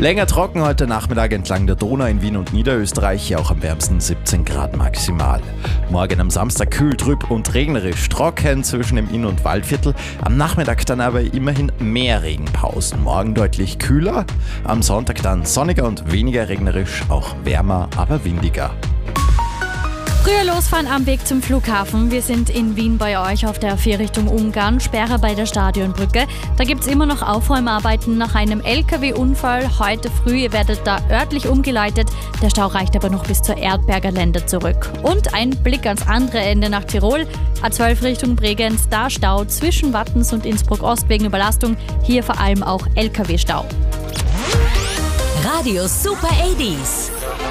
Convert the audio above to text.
Länger trocken heute Nachmittag entlang der Donau in Wien und Niederösterreich, hier auch am wärmsten 17 Grad maximal. Morgen am Samstag kühl, trüb und regnerisch, trocken zwischen dem Inn- und Waldviertel. Am Nachmittag dann aber immerhin mehr Regenpausen. Morgen deutlich kühler, am Sonntag dann sonniger und weniger regnerisch, auch wärmer, aber windiger. Früher losfahren am Weg zum Flughafen. Wir sind in Wien bei euch auf der A4 Richtung Ungarn, Sperre bei der Stadionbrücke. Da gibt es immer noch Aufräumarbeiten nach einem LKW-Unfall. Heute früh, ihr werdet da örtlich umgeleitet. Der Stau reicht aber noch bis zur Erdberger Lände zurück. Und ein Blick ans andere Ende nach Tirol. A12 Richtung Bregenz, da Stau zwischen Wattens und Innsbruck-Ost wegen Überlastung. Hier vor allem auch LKW-Stau. Radio Super 80s.